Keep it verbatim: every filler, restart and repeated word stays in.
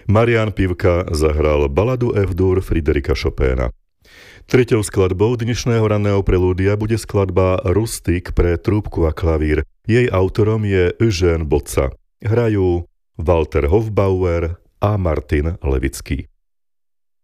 Marián Pivka zahral baladu F-dur Friderika Chopina. Treťou skladbou dnešného ranného prelúdia bude skladba Rustik pre trúbku a klavír. Jej autorom je Eugène Boca. Hrajú Walter Hofbauer a Martin Levický.